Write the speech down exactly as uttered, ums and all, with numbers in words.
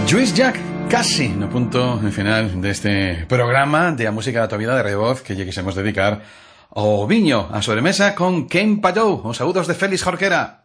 Lluís Llach, casi no punto final deste programa de a música da tua vida de Radio Voz que lle quisemos dedicar ao viño, a sobremesa con Quen Pallou, os saúdos de Félix Jorquera.